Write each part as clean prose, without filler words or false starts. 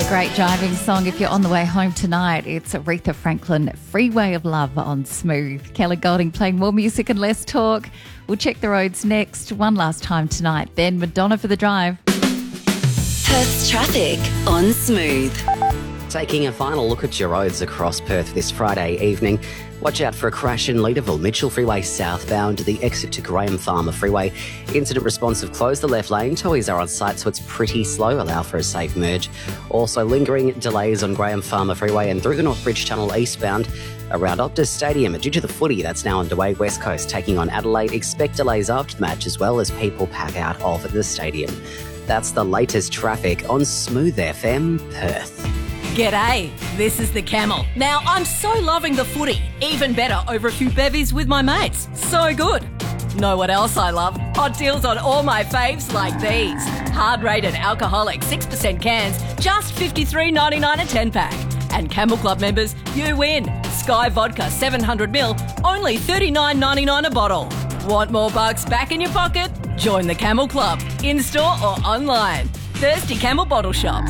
Great driving song if you're on the way home tonight. It's Aretha Franklin, Freeway of Love on Smooth. Kelly Golding playing more music and less talk. We'll check the roads next. One last time tonight. Then Madonna for the drive. Perth's traffic on Smooth. Taking a final look at your roads across Perth this Friday evening. Watch out for a crash in Leederville, Mitchell Freeway southbound, the exit to Graham Farmer Freeway. Incident response have closed the left lane. Towies are on site, so it's pretty slow. Allow for a safe merge. Also lingering delays on Graham Farmer Freeway and through the North Bridge Tunnel eastbound around Optus Stadium. Due to the footy that's now underway, West Coast taking on Adelaide. Expect delays after the match as well as people pack out of the stadium. That's the latest traffic on Smooth FM Perth. G'day, this is the Camel. Now, I'm so loving the footy. Even better over a few bevies with my mates. So good. Know what else I love? Hot deals on all my faves like these. Hard rated alcoholic 6% cans, just $53.99 a 10-pack. And Camel Club members, you win. Sky Vodka 700ml, only $39.99 a bottle. Want more bucks back in your pocket? Join the Camel Club, in-store or online. Thirsty Camel bottle shops.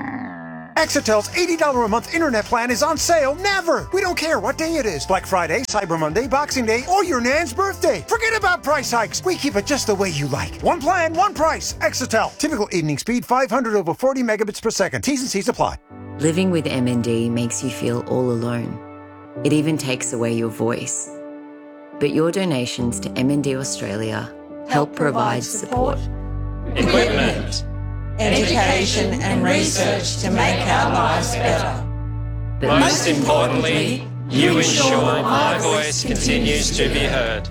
Exetel's $80 a month internet plan is on sale never. We don't care what day it is. Black Friday, Cyber Monday, Boxing Day, or your nan's birthday. Forget about price hikes. We keep it just the way you like. One plan, one price. Exetel. Typical evening speed 500 over 40 megabits per second. T's and C's apply. Living with MND makes you feel all alone. It even takes away your voice. But your donations to MND Australia help provide support, equipment, education and research to make our lives better. but Most importantly, you ensure my voice continues to be heard.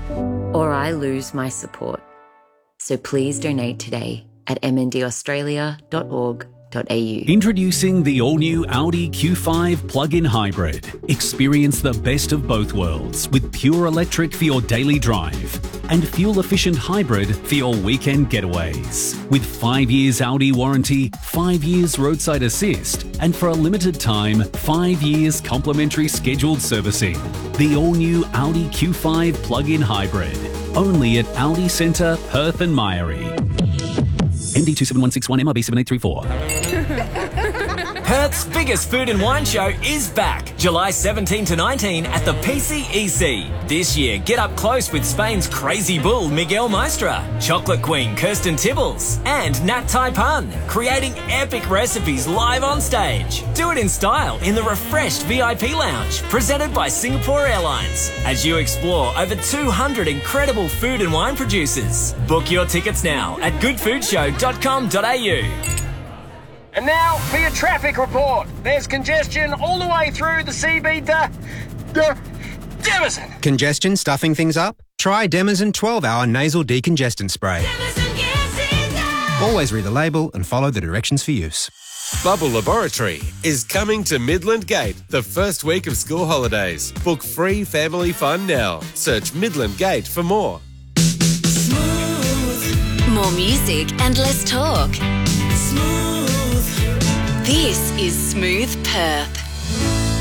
or I lose my support. So please donate today at mndaustralia.org.au. Introducing the all-new Audi Q5 plug-in hybrid. Experience the best of both worlds with pure electric for your daily drive and fuel-efficient hybrid for your weekend getaways. With 5 years Audi warranty, 5 years roadside assist, and for a limited time, 5 years complimentary scheduled servicing. The all-new Audi Q5 plug-in hybrid. Only at Audi Centre, Perth and Myrie. MD 27161 MRB 7834. Perth's biggest food and wine show is back, July 17 to 19 at the PCEC. This year, get up close with Spain's crazy bull Miguel Maestra, chocolate queen Kirsten Tibbles, and Nat Tai Pun, creating epic recipes live on stage. Do it in style in the refreshed VIP lounge, presented by Singapore Airlines, as you explore over 200 incredible food and wine producers. Book your tickets now at goodfoodshow.com.au. And now for your traffic report. There's congestion all the way through the CB Demison. Congestion stuffing things up? Try Demison 12-hour nasal decongestant spray. Always read the label and follow the directions for use. Bubble Laboratory is coming to Midland Gate the first week of school holidays. Book free family fun now. Search Midland Gate for more. More music and less talk. This is Smooth Perth.